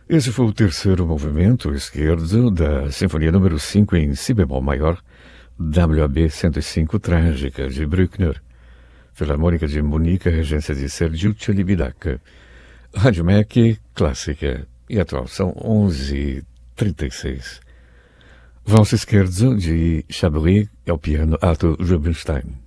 Esse foi o terceiro movimento esquerdo da Sinfonia número 5 em Si bemol maior, WAB 105 Trágica, de Bruckner, Filarmônica de Munique, regência de Sergiu Celibidache, Rádio MEC, clássica e atual, são 11h36. Valsa esquerdo de Chablis ao piano Arthur Rubinstein.